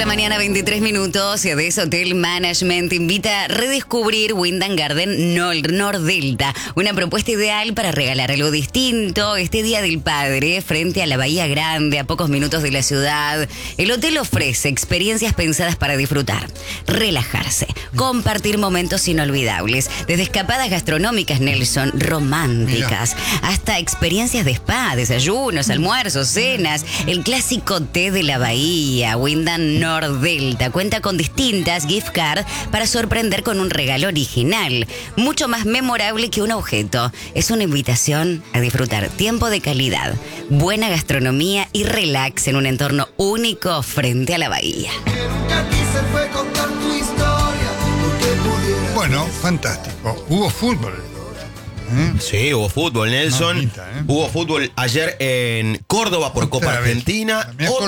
la mañana, 23 minutos. Cedes Hotel Management invita a redescubrir Wyndham Garden Nordelta. Una propuesta ideal para regalar algo distinto este Día del Padre frente a la Bahía Grande, a pocos minutos de la ciudad. El hotel ofrece experiencias pensadas para disfrutar, relajarse, compartir momentos inolvidables. Desde escapadas gastronómicas, Nelson, románticas, hasta experiencias de spa, desayunos, almuerzos, cenas. El clásico té de la bahía, Wyndham Nordelta, cuenta con distintas gift cards para sorprender con un regalo original, mucho más memorable que un objeto. Es una invitación a disfrutar tiempo de calidad, buena gastronomía y relax en un entorno único frente a la bahía. Bueno, fantástico. Hubo fútbol. Sí, hubo fútbol, Nelson. Mamita, Hubo fútbol ayer en Córdoba por Copa Otra vez. Argentina. Me acuerdo